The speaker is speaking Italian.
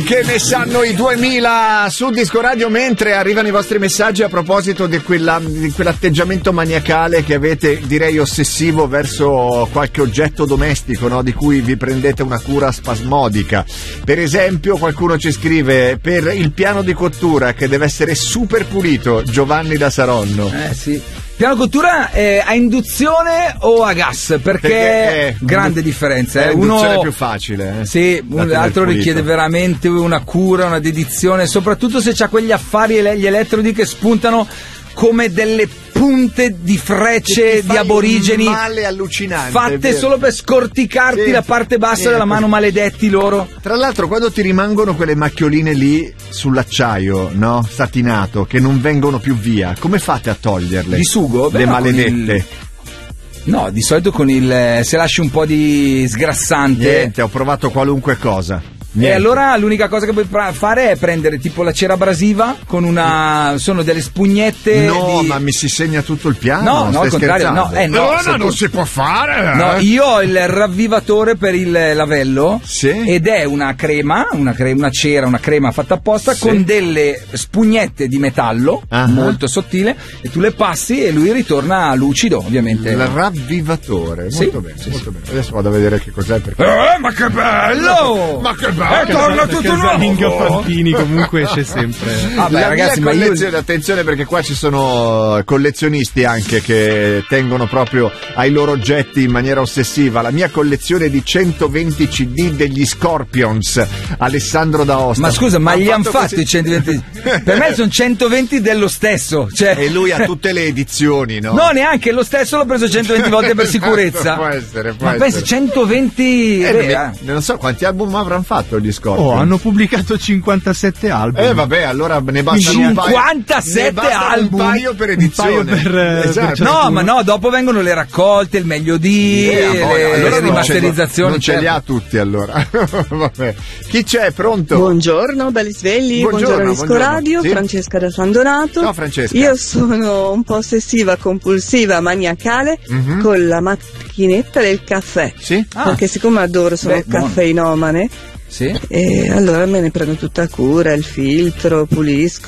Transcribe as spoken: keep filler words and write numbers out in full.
Che ne sanno i duemila su Disco Radio, mentre arrivano i vostri messaggi a proposito di, quella, di quell'atteggiamento maniacale che avete, direi ossessivo, verso qualche oggetto domestico, no? Di cui vi prendete una cura spasmodica. Per esempio qualcuno ci scrive: per il piano di cottura che deve essere super pulito, Giovanni da Saronno. Eh sì. Piano cottura eh, a induzione o a gas? Perché, Perché è grande differenza. È eh. Uno è più facile. Eh. Sì, l'altro richiede veramente una cura, una dedizione, soprattutto se c'ha quegli affari, gli elettrodi che spuntano come delle punte di frecce di aborigeni, un male allucinante, fatte solo per scorticarti sì, la parte bassa sì, della mano, maledetti loro. Tra l'altro, quando ti rimangono quelle macchioline lì sull'acciaio, no? Satinato, che non vengono più via, come fate a toglierle? Di sugo? Beh, le no, maledette. Il... No, di solito con il se lasci un po' di sgrassante. Niente, ho provato qualunque cosa. Niente. E allora l'unica cosa che puoi fare è prendere tipo la cera abrasiva con una, sono delle spugnette. No, di... ma mi si segna tutto il piano. No, no, al contrario, no, eh, no, no, no non tu... si può fare. No, io ho il ravvivatore per il lavello, sì. Ed è una crema, una, cre- una cera, una crema fatta apposta, sì. Con delle spugnette di metallo, uh-huh. Molto sottile, e tu le passi e lui ritorna lucido, ovviamente. Il ravvivatore, sì. Molto bene, sì, molto sì. bene. Adesso vado a vedere che cos'è. Perché... Eh, ma che bello! Ma che bello! E torna tutto nuovo. Fantini comunque esce sempre. Vabbè, la ragazzi, mia ma collezione, io... attenzione, perché qua ci sono collezionisti anche che tengono proprio ai loro oggetti in maniera ossessiva. La mia collezione di centoventi C D degli Scorpions, Alessandro D'Aosta. Ma scusa, ma gli hanno fatto così... i centoventi? Per me sono centoventi dello stesso, cioè... E lui ha tutte le edizioni, no? No, neanche lo stesso l'ho preso centoventi volte per sicurezza. Può essere, può ma essere. pensi centoventi eh, beh, non, non so quanti album avranno fatto gli Scorpions. Oh, hanno pubblicato cinquantasette album. Eh vabbè, allora ne bastano cinquantasette un paio, album, un paio per edizione. Un paio per, esatto. per no, ma no, dopo vengono le raccolte, il meglio di eh, le, allora le non rimasterizzazioni. Non ce, non ce li ha tutti allora. Vabbè. Chi c'è? Pronto? Buongiorno, belli svegli, buongiorno, buongiorno Disco buongiorno. Radio, Sì? Francesca da San Donato. Ciao Francesca. Io sono un po' ossessiva, compulsiva, maniacale mm-hmm. con la macchinetta del caffè. Sì? Ah. Perché siccome adoro, sono Beh, caffeinomane. Sì? E allora me ne prendo tutta cura, il filtro, pulisco.